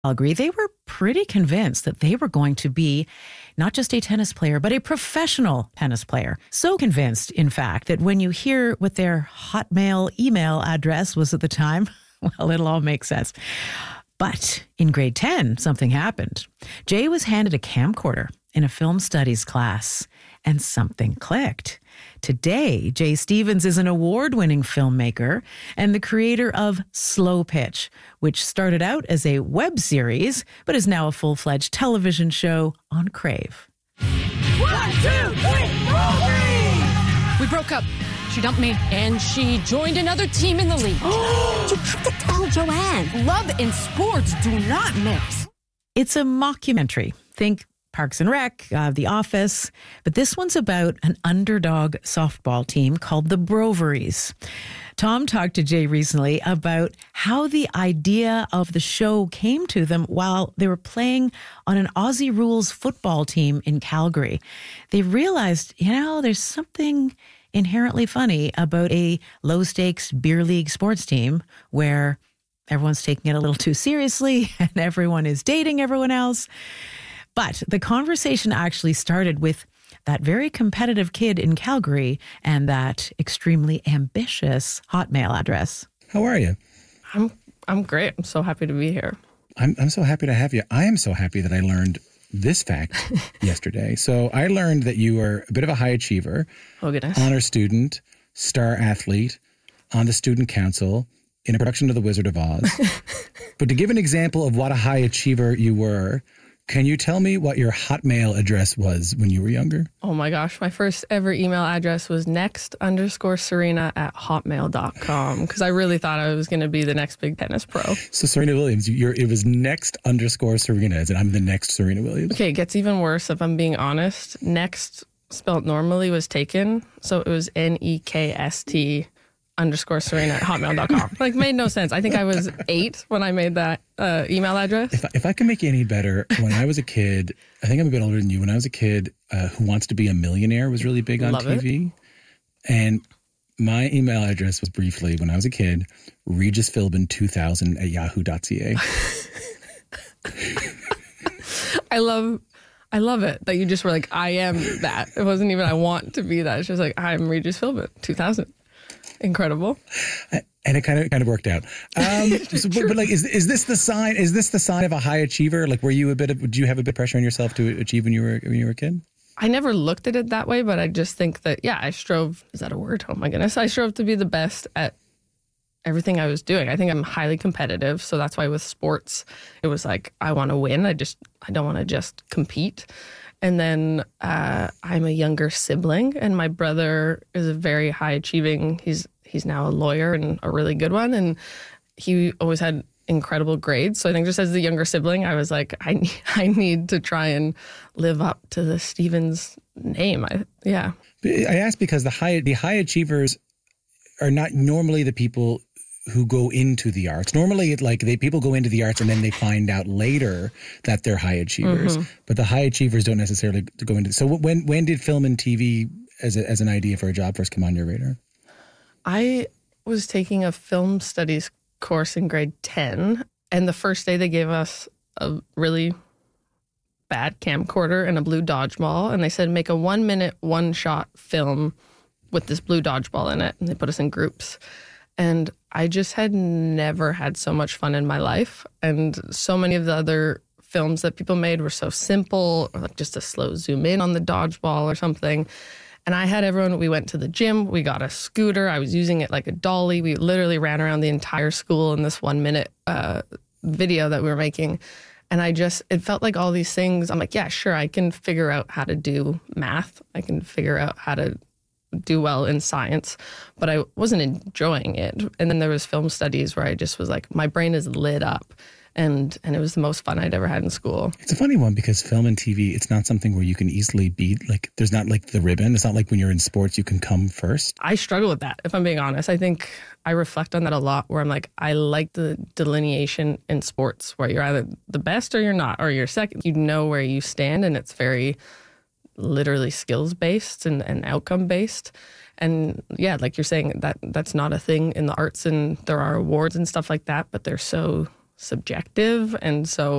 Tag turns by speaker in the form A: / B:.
A: Calgary, they were pretty convinced that they were going to be not just a tennis player, but a professional tennis player. So convinced, in fact, that when you hear what their Hotmail email address was at the time, well, it'll all make sense. But in grade 10, something happened. Jay was handed a camcorder in a film studies class, and something clicked. Today, Jay Stevens is an award-winning filmmaker and the creator of Slow Pitch, which started out as a web series, but is now a full-fledged television show on Crave.
B: 1, 2, 3,
C: We broke up. She dumped me, and she joined another team in the league.
B: You have to tell Joanne.
C: Love and sports do not mix.
A: It's a mockumentary. Think Parks and Rec, The Office, but this one's about an underdog softball team called the Broveries. Tom talked to Jay recently about how the idea of the show came to them while they were playing on an Aussie Rules football team in Calgary. They realized, there's something inherently funny about a low-stakes beer league sports team where everyone's taking it a little too seriously and everyone is dating everyone else. But the conversation actually started with that very competitive kid in Calgary and that extremely ambitious Hotmail address.
D: How are you?
E: I'm great. I'm so happy to be here.
D: I'm so happy to have you. I am so happy that I learned this fact yesterday. So I learned that you are a bit of a high achiever.
E: Oh, goodness.
D: Honor student, star athlete, on the student council, in a production of The Wizard of Oz. But to give an example of what a high achiever you were, can you tell me what your Hotmail address was when you were younger?
E: Oh my gosh. My first ever email address was next_Serena@hotmail.com because I really thought I was going to be the next big tennis pro.
D: So Serena Williams, it was next_Serena, as in I'm the next Serena Williams.
E: Okay, it gets even worse if I'm being honest. Next spelled normally was taken. So it was NEKST_Serena@hotmail.com. Like, made no sense. I think I was 8 when I made that email address.
D: If I can make you any better, when I was a kid, I think I'm a bit older than you. When I was a kid, Who Wants to Be a Millionaire was really big on TV. And my email address was briefly, when I was a kid, regisphilbin2000@yahoo.ca.
E: I love it that you just were like, I am that. It wasn't even I want to be that. It's just like, I'm Regis Philbin 2000. Incredible.
D: And it kind of worked out. But like, is this the sign? Is this the sign of a high achiever? Like, do you have a bit of pressure on yourself to achieve when you were a kid?
E: I never looked at it that way, but I just think that, I strove. Is that a word? Oh my goodness. I strove to be the best at everything I was doing. I think I'm highly competitive. So that's why with sports, it was like, I want to win. I don't want to just compete. And then I'm a younger sibling, and my brother is a very high achieving. He's now a lawyer and a really good one, and he always had incredible grades. So I think just as the younger sibling, I was like, I need to try and live up to the Stevens name. I
D: ask because the high achievers are not normally the people who go into the arts. Normally, people go into the arts and then they find out later that they're high achievers. Mm-hmm. But the high achievers don't necessarily go into. So when did film and TV as an idea for a job first come on your radar?
E: I was taking a film studies course in grade 10, and the first day they gave us a really bad camcorder and a blue dodgeball, and they said make a 1-minute, 1-shot film with this blue dodgeball in it, and they put us in groups. And I just had never had so much fun in my life. And so many of the other films that people made were so simple, or like just a slow zoom in on the dodgeball or something. And I had everyone, we went to the gym, we got a scooter, I was using it like a dolly. We literally ran around the entire school in this 1-minute video that we were making. And it felt like all these things, I'm like, yeah, sure, I can figure out how to do math. I can figure out how to do well in science, but I wasn't enjoying it. And then there was film studies where I just was like, my brain is lit up. And it was the most fun I'd ever had in school. It's
D: a funny one because film and TV, it's not something where you can easily beat. Like, there's not like the ribbon. It's not like when you're in sports, you can come first.
E: I struggle with that, if I'm being honest. I think I reflect on that a lot where I'm like, I like the delineation in sports where you're either the best or you're not, or you're second. You know where you stand, and it's very literally skills-based and outcome-based. And yeah, like you're saying, that's not a thing in the arts, and there are awards and stuff like that, but they're so subjective. And so